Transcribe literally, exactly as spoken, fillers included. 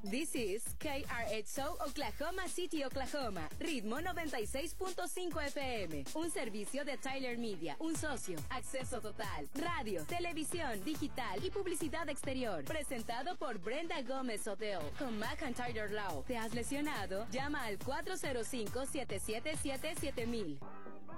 This is K R X O Oklahoma City, Oklahoma. Ritmo noventa y seis punto cinco F M. Un servicio de Tyler Media. Un socio. Acceso total. Radio, televisión, digital y publicidad exterior. Presentado por Brenda Gómez Hotel. Con McIntyre Law. ¿Te has lesionado? Llama al cuatro cero cinco, siete siete siete, siete mil.